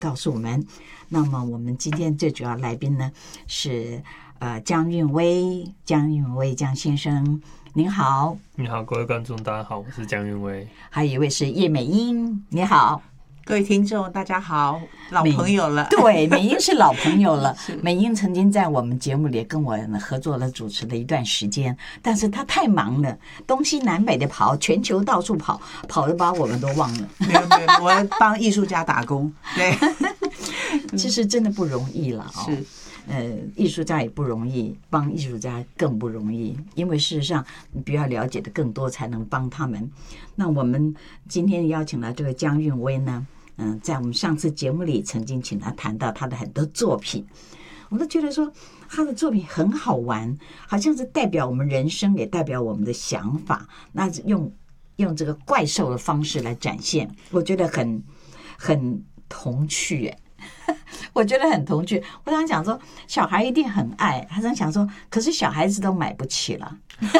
告诉我们。那么我们今天最主要来宾呢是江韵威江先生，您好。 你好，各位观众，大家好，我是江韵威。 还有一位是叶美英，你好。 各位听众，大家好，老朋友了。 对，美英是老朋友了。美英曾经在我们节目里跟我合作了主持了一段时间，但是她太忙了，东西南北的跑，全球到处跑，跑得把我们都忘了。 没有，我要帮艺术家打工。对， 其实真的不容易了哦。 是。 艺术家也不容易，帮艺术家更不容易，因为事实上你比较了解的更多，才能帮他们。那我们今天邀请了这个江韵威呢，在我们上次节目里曾经请他谈到他的很多作品，我都觉得说他的作品很好玩，好像是代表我们人生，也代表我们的想法。那用这个怪兽的方式来展现，我觉得很童趣耶。我觉得很童趣。我常讲说，小孩一定很爱。他常想说，可是小孩子都买不起了。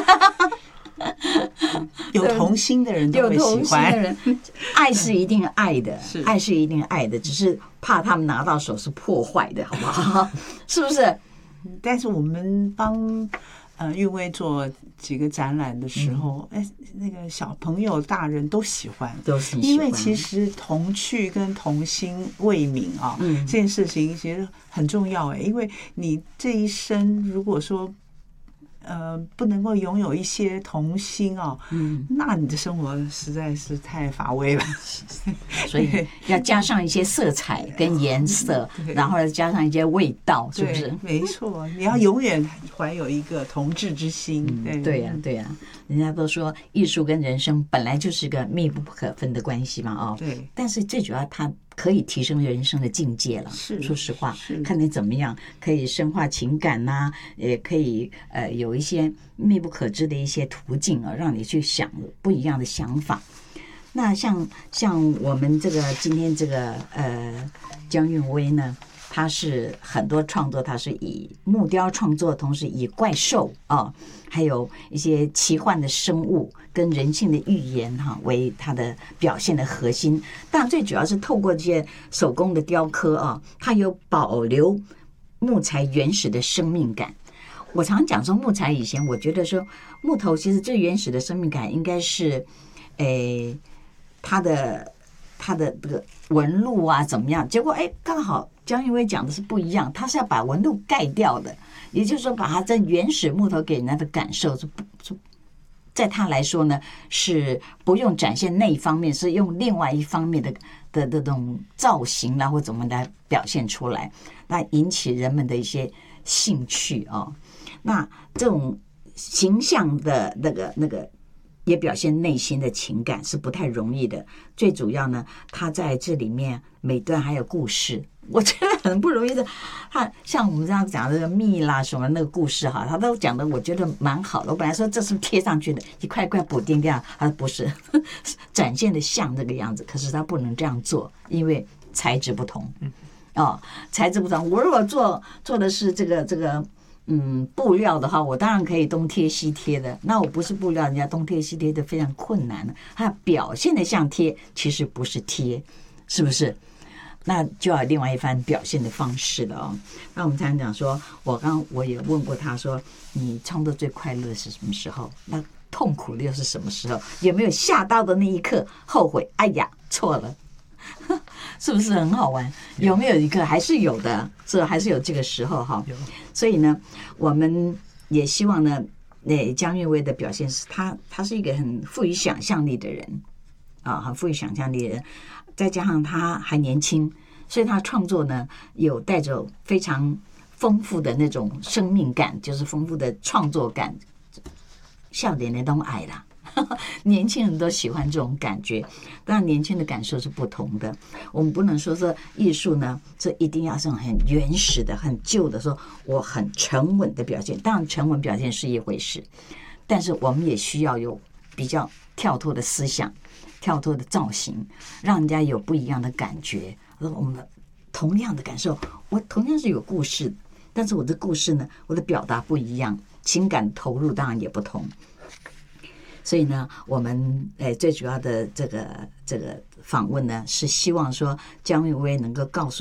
有童心的人都会喜欢。有童心的人， 爱是一定爱的，爱是一定爱的，只是怕他们拿到手是破坏的，好不好？是不是？ 但是我们帮韵威做几个展览的时候，那个小朋友、大人都喜欢，因为其实童趣跟童心未泯啊，这件事情其实很重要因为你这一生如果说不能够拥有一些童心那你的生活实在是太乏味了。 所以要加上一些色彩跟颜色，然后加上一些味道，是不是？ 没错，你要永远怀有一个童稚之心。 对呀，人家都说艺术跟人生本来就是个密不可分的关系嘛， 对。 但是最主要它可以提升人生的境界了。说实话，看你怎么样，可以深化情感呐，也可以有一些密不可知的一些途径让你去想不一样的想法。那像我们这个今天这个江韵威呢，他是很多创作，他是以木雕创作，同时以怪兽还有一些奇幻的生物跟人性的寓言为他的表现的核心。但最主要是透过这些手工的雕刻它有保留木材原始的生命感。我常讲说木材以前我觉得说木头其实最原始的生命感应该是它的这个纹路怎么样，结果刚好江韵威讲的是不一样，他是要把纹路盖掉的，也就是说把它这原始木头给人家的感受是在他来说呢是不用展现那一方面，是用另外一方面的这种造型啦或怎么来表现出来，那引起人们的一些兴趣那这种形象的那个也表现内心的情感是不太容易的。最主要呢，他在这里面每段还有故事，我觉得很不容易的。他像我们这样讲这个蜜啦什么那个故事他都讲的我觉得蛮好的。我本来说这是贴上去的一块块补丁这样，他不是展现的像这个样子，可是他不能这样做，因为材质不同材质不同。我如果做的是这个布料的话，我当然可以东贴西贴的。那我不是布料，人家东贴西贴的非常困难的。它表现的像贴，其实不是贴，是不是？那就要另外一番表现的方式了那我们常讲说，我也问过他说，你创作最快乐是什么时候？那痛苦的又是什么时候？有没有下刀的那一刻后悔？哎呀，错了。是不是很好玩？有没有一个？还是有的，这还是有这个时候所以呢，我们也希望呢，江韵威的表现是他是一个很富于想象力的人很富于想象力的人，再加上他还年轻，所以他创作呢有带着非常丰富的那种生命感，就是丰富的创作感，笑点的都爱啦。年轻人都喜欢这种感觉，当然年轻的感受是不同的。我们不能说艺术呢，这一定要是很原始的、很旧的，说我很沉稳的表现。当然，沉稳表现是一回事，但是我们也需要有比较跳脱的思想、跳脱的造型，让人家有不一样的感觉。我们同样的感受，我同样是有故事，但是我的故事呢，我的表达不一样，情感投入当然也不同。 所以呢，我们最主要的这个访问呢，是希望说姜育威能够告诉